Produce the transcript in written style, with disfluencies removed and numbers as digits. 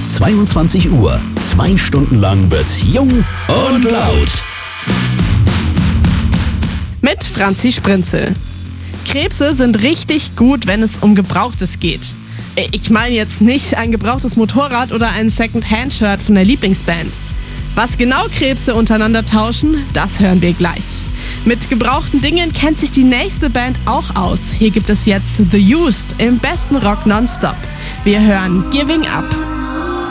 22 Uhr. 2 Stunden lang wird's jung und laut. Mit Franzi Sprinzel. Krebse sind richtig gut, wenn es um Gebrauchtes geht. Ich meine jetzt nicht ein gebrauchtes Motorrad oder ein Second-Hand-Shirt von der Lieblingsband. Was genau Krebse untereinander tauschen, das hören wir gleich. Mit gebrauchten Dingen kennt sich die nächste Band auch aus. Hier gibt es jetzt The Used im besten Rock nonstop. Wir hören Giving Up.